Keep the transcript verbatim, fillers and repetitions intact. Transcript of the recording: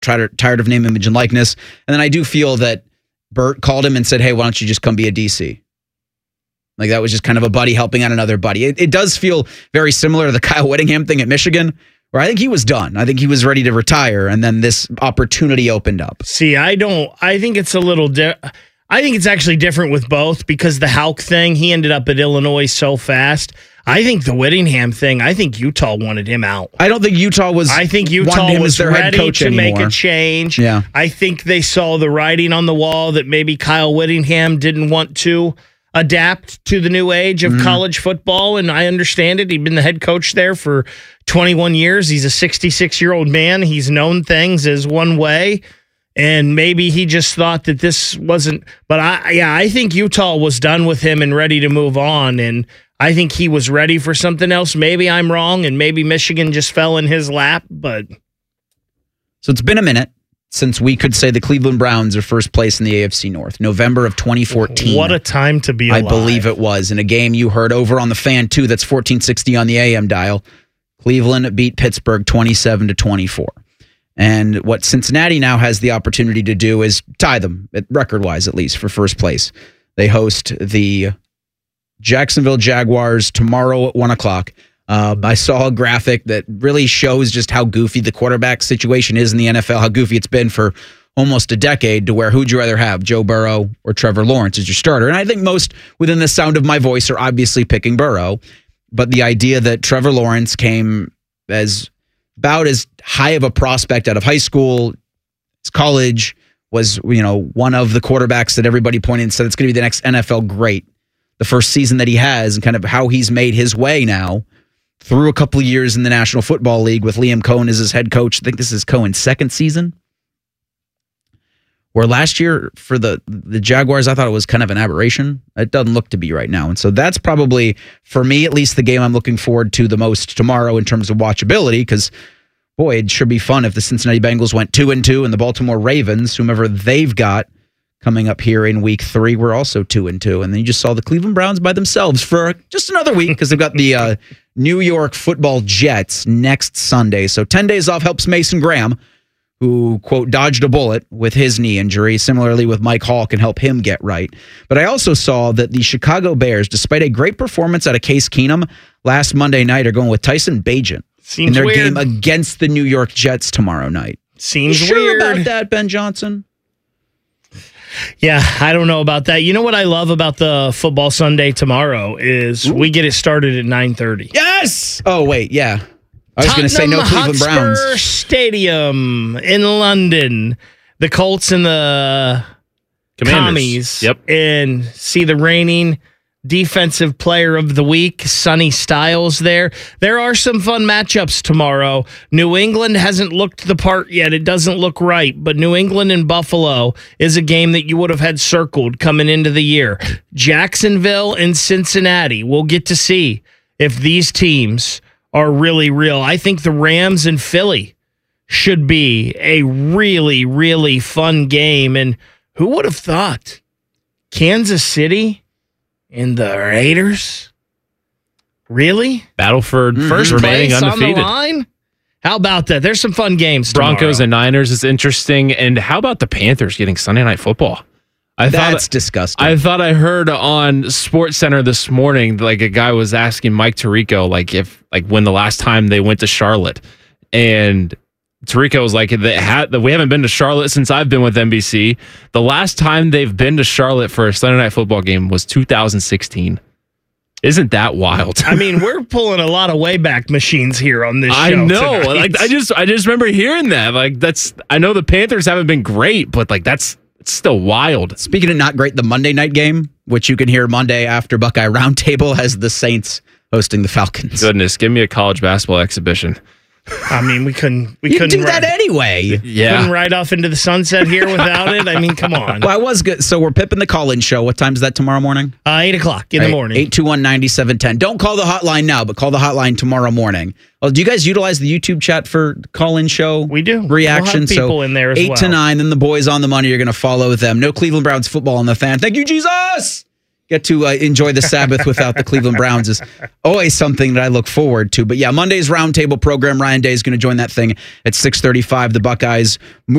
tired, tired of name, image, and likeness. And then I do feel that Bert called him and said, hey, why don't you just come be a D C? Like that was just kind of a buddy helping out another buddy. It, it does feel very similar to the Kyle Whittingham thing at Michigan, where I think he was done. I think he was ready to retire, and then this opportunity opened up. See, I don't, I think it's a little, di- I think it's actually different with both because the Houck thing, he ended up at Illinois so fast. I think the Whittingham thing, I think Utah wanted him out. I don't think Utah was. I think Utah was ready to anymore. make a change. Yeah. I think they saw the writing on the wall that maybe Kyle Whittingham didn't want to adapt to the new age of mm-hmm. college football, and I understand it. He'd been the head coach there for twenty-one years. He's a sixty-six-year-old man. He's known things as one way, and maybe he just thought that this wasn't. But I, yeah, I think Utah was done with him and ready to move on, and I think he was ready for something else. Maybe I'm wrong, and maybe Michigan just fell in his lap. But so it's been a minute since we could say the Cleveland Browns are first place in the A F C North. November of twenty fourteen. What a time to be alive. I believe it was. In a game you heard over on the Fan two, that's fourteen sixty on the A M dial. Cleveland beat Pittsburgh twenty-seven to twenty-four. And what Cincinnati now has the opportunity to do is tie them, record-wise at least, for first place. They host the Jacksonville Jaguars tomorrow at one o'clock. Uh, I saw a graphic that really shows just how goofy the quarterback situation is in the N F L, how goofy it's been for almost a decade, to where who'd you rather have, Joe Burrow or Trevor Lawrence as your starter? And I think most within the sound of my voice are obviously picking Burrow, but the idea that Trevor Lawrence came as about as high of a prospect out of high school, college, was, you know, one of the quarterbacks that everybody pointed and said it's going to be the next N F L great. The first season that he has, and kind of how he's made his way now through a couple of years in the National Football League with Liam Cohen as his head coach. I think this is Cohen's second season. Where last year for the, the Jaguars, I thought it was kind of an aberration. It doesn't look to be right now. And so that's probably, for me at least, the game I'm looking forward to the most tomorrow in terms of watchability, because, boy, it should be fun if the Cincinnati Bengals went two and two and the Baltimore Ravens, whomever they've got coming up here in week three, we're also two and two. And then you just saw the Cleveland Browns by themselves for just another week because they've got the uh, New York Football Jets next Sunday. So ten days off helps Mason Graham, who, quote, dodged a bullet with his knee injury. Similarly with Mike Hall, can help him get right. But I also saw that the Chicago Bears, despite a great performance out of Case Keenum last Monday night, are going with Tyson Bagent Seems in their weird. game against the New York Jets tomorrow night. Seems you sure weird about that, Ben Johnson? Yeah, I don't know about that. You know what I love about the Football Sunday tomorrow is Ooh. we get it started at nine thirty. Yes! Oh, wait, yeah. I was going to say no Cleveland Hotspur Browns. Stadium in London. The Colts and the Commanders. Commies. Yep. And see the reigning Defensive Player of the Week, Sonny Styles there. There are some fun matchups tomorrow. New England hasn't looked the part yet. It doesn't look right, but New England and Buffalo is a game that you would have had circled coming into the year. Jacksonville and Cincinnati. We'll get to see if these teams are really real. I think the Rams and Philly should be a really, really fun game. And who would have thought Kansas City and the Raiders? Really? Battleford Mm-hmm. First remaining place undefeated. on the line? How about that? There's some fun games tomorrow. Broncos and Niners is interesting. And how about the Panthers getting Sunday Night Football? I That's thought, disgusting. I thought I heard on Sports Center this morning, like a guy was asking Mike Tirico, like if, like when the last time they went to Charlotte, and Tirico was like, they had, we haven't been to Charlotte since I've been with N B C. The last time they've been to Charlotte for a Sunday Night Football game was two thousand sixteen. Isn't that wild? I mean, we're pulling a lot of Wayback Machines here on this show. I know. tonight. Like I just, I just remember hearing that. Like that's, I know the Panthers haven't been great, but like that's. It's still wild. Speaking of not great, the Monday night game, which you can hear Monday after Buckeye Roundtable, has the Saints hosting the Falcons. Goodness, give me a college basketball exhibition. I mean, we couldn't. We you couldn't do that ride, anyway. Yeah, couldn't ride off into the sunset here without it. I mean, come on. Well, I was good. So we're pipping the call-in show. What time is that tomorrow morning? Uh, eight o'clock in the morning. eight two one, nine seven one zero. Don't call the hotline now, but call the hotline tomorrow morning. Oh, do you guys utilize the YouTube chat for call-in show? We do. Reaction. We'll have people so in there as eight well. to nine. Then the boys on the money. You're going to follow them. No Cleveland Browns football on the Fan. Thank you, Jesus. Get to uh, enjoy the Sabbath without the Cleveland Browns is always something that I look forward to. But yeah, Monday's roundtable program. Ryan Day is going to join that thing at six thirty-five. The Buckeyes move